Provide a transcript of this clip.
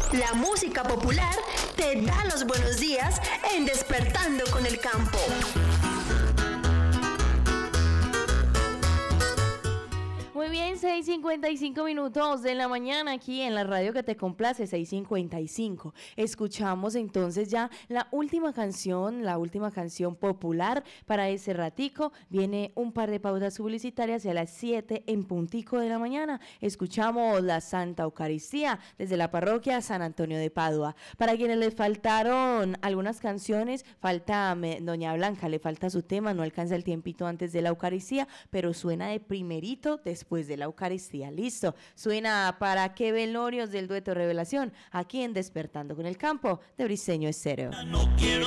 La música popular te da los buenos días en Despertando con el Campo. Muy bien, 6:55 minutos de la mañana aquí en la radio que te complace, 6:55. Escuchamos entonces ya la última canción popular para ese ratico. Viene un par de pautas publicitarias y a las 7 en puntico de la mañana escuchamos la Santa Eucaristía desde la parroquia San Antonio de Padua. Para quienes les faltaron algunas canciones, falta Doña Blanca, le falta su tema, no alcanza el tiempito antes de la Eucaristía, pero suena de primerito después de la Eucaristía. Listo, suena para qué velorios del dueto Revelación, aquí en Despertando con el Campo de Briseño Estéreo. No quiero